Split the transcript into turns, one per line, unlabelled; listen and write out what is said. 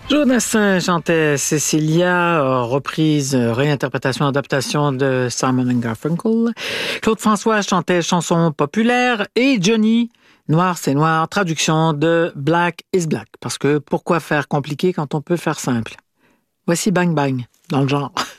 Jonas chantait Cecilia, reprise, réinterprétation, adaptation de Simon & Garfunkel. Claude François chantait chanson populaire et Johnny, Noir c'est noir, traduction de Black is Black. Parce que pourquoi faire compliqué quand on peut faire simple? Voici Bang Bang, dans le genre.